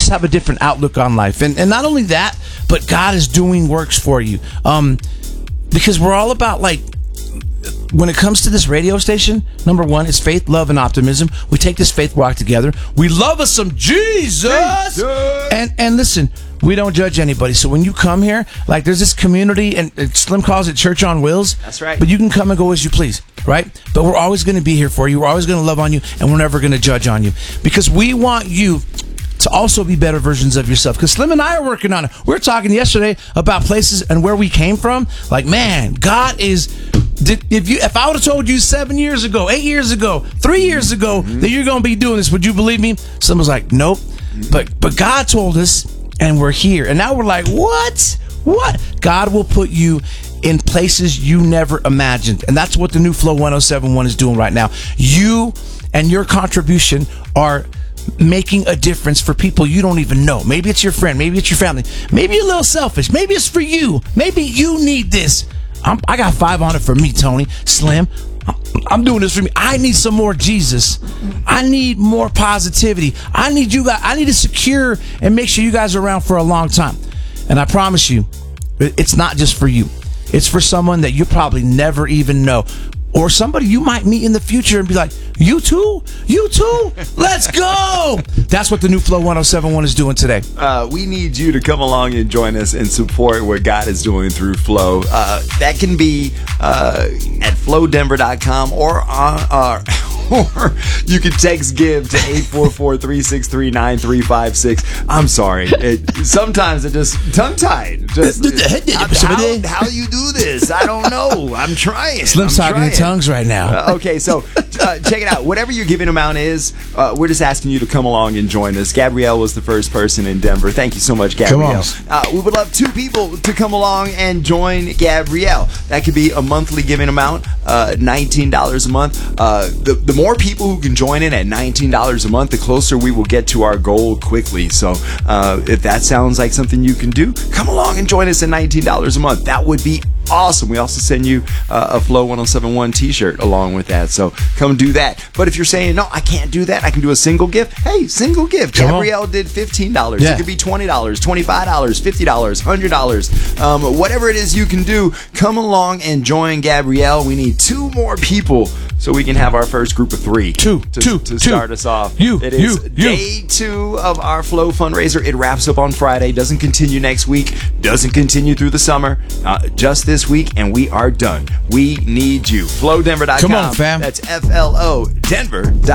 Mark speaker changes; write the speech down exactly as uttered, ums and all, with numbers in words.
Speaker 1: just have a different outlook on life. And and not only that, but God is doing works for you. Um, because we're all about, like, when it comes to this radio station, number one is faith, love, and optimism. We take this faith walk together. We love us some Jesus. Jesus. And and listen, we don't judge anybody. So when you come here, like, there's this community, and Slim calls it Church on Wheels.
Speaker 2: That's right.
Speaker 1: But you can come and go as you please, right? But we're always going to be here for you. We're always going to love on you, and we're never going to judge on you, because we want you to also be better versions of yourself. Because Slim and I are working on it. We were talking yesterday about places and where we came from. Like, man, God is... Did, if you, if I would have told you seven years ago, eight years ago, three years ago mm-hmm. that you're going to be doing this, would you believe me? Slim was like, nope. Mm-hmm. But but God told us, and we're here. And now we're like, what? What? God will put you in places you never imagined. And that's what the new Flow one oh seven point one is doing right now. You and your contribution are making a difference for people you don't even know. Maybe it's your friend. Maybe it's your family. Maybe you're a little selfish. Maybe it's for you. Maybe you need this. I'm, I got five on it for me, Tony. Slim, I'm doing this for me. I need some more Jesus. I need more positivity. I need you guys. I need to secure and make sure you guys are around for a long time. And I promise you, it's not just for you. It's for someone that you probably never even know. Or somebody you might meet in the future and be like, you too? You too? Let's go! That's what the new Flow one oh seven point one is doing today.
Speaker 2: Uh, we need you to come along and join us and support what God is doing through Flow. Uh, that can be uh, at flow denver dot com or on our... Or you can text GIVE to eight four four, three six three, nine three five six. I'm sorry. It, sometimes it just tongue-tied. Just, how, how, how you do this? I don't know. I'm trying.
Speaker 1: Slim's talking in tongues right now.
Speaker 2: Uh, okay, so uh, check it out. Whatever your giving amount is, uh, we're just asking you to come along and join us. Gabrielle was the first person in Denver. Thank you so much, Gabrielle. Uh, we would love two people to come along and join Gabrielle. That could be a monthly giving amount, uh, nineteen dollars a month. Uh, the, the more people who can join in at nineteen dollars a month, the closer we will get to our goal quickly. So uh, if that sounds like something you can do, come along and join us at nineteen dollars a month. That would be awesome. We also send you uh, a Flow one oh seven point one t-shirt along with that. So come do that. But if you're saying, no, I can't do that, I can do a single gift. Hey, single gift. Come Gabrielle on. Did fifteen dollars. Yeah. It could be twenty dollars, twenty-five dollars, fifty dollars, one hundred dollars. Um, whatever it is you can do, come along and join Gabrielle. We need two more people so we can have our first group of three.
Speaker 1: Two,
Speaker 2: to,
Speaker 1: two,
Speaker 2: to
Speaker 1: two.
Speaker 2: start us off.
Speaker 1: You,
Speaker 2: it is
Speaker 1: you,
Speaker 2: day
Speaker 1: you.
Speaker 2: two of our Flow fundraiser. It wraps up on Friday. Doesn't continue next week. Doesn't continue through the summer. Uh, just this week, and we are done. We need you. flow denver dot com.
Speaker 1: Come on, fam.
Speaker 2: That's F L O Denver dot com.